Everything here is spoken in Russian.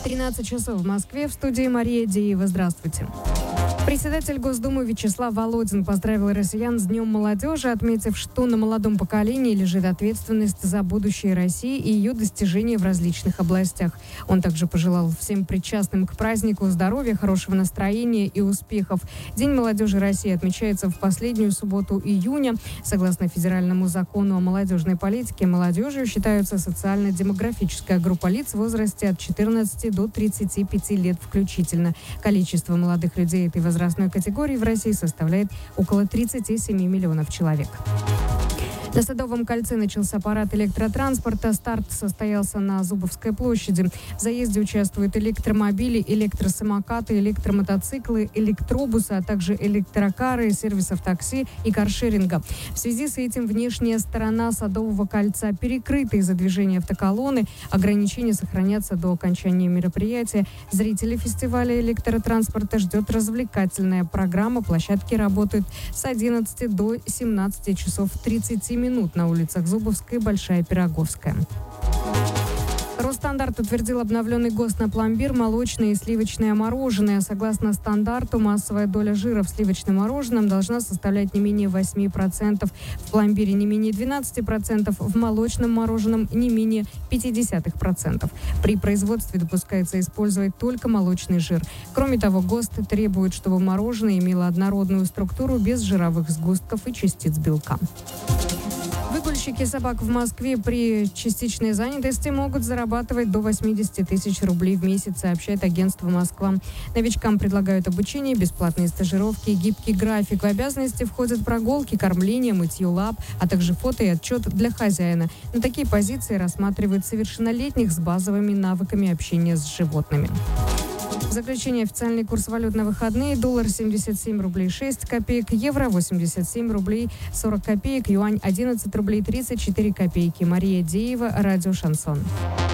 13 часов в Москве. В студии Мария Деева. Здравствуйте. Председатель Госдумы Вячеслав Володин поздравил россиян с Днем молодежи, отметив, что на молодом поколении лежит ответственность за будущее России и ее достижения в различных областях. Он также пожелал всем причастным к празднику здоровья, хорошего настроения и успехов. День молодежи России отмечается в последнюю субботу июня. Согласно федеральному закону о молодежной политике, молодежью считаются социально-демографическая группа лиц в возрасте от 14 до 35 лет включительно. Количество молодых людей этой возрастной категории в России составляет около 37 миллионов человек. На Садовом кольце начался парад электротранспорта. Старт состоялся на Зубовской площади. В заезде участвуют электромобили, электросамокаты, электромотоциклы, электробусы, а также электрокары, сервисов такси и каршеринга. В связи с этим внешняя сторона Садового кольца перекрыта из-за движения автоколонны. Ограничения сохранятся до окончания мероприятия. Зрители фестиваля электротранспорта ждет развлекательная программа. Площадки работают с 11 до 17 часов 30 минут на улицах Зубовская и Большая Пироговская. Росстандарт утвердил обновленный ГОСТ на пломбир, молочное и сливочное мороженое. Согласно стандарту, массовая доля жира в сливочном мороженом должна составлять не менее 8%, в пломбире не менее 12%, в молочном мороженом не менее 0,5%. При производстве допускается использовать только молочный жир. Кроме того, ГОСТ требует, чтобы мороженое имело однородную структуру без жировых сгустков и частиц белка. Выгульщики собак в Москве при частичной занятости могут зарабатывать до 80 тысяч рублей в месяц, сообщает агентство «Москва». Новичкам предлагают обучение, бесплатные стажировки и гибкий график. В обязанности входят прогулки, кормление, мытье лап, а также фото и отчет для хозяина. На такие позиции рассматривают совершеннолетних с базовыми навыками общения с животными. В заключение официальный курс валют на выходные. Доллар 77 рублей 6 копеек, евро 87 рублей 40 копеек, юань 11 рублей 34 копейки. Мария Деева, радио «Шансон».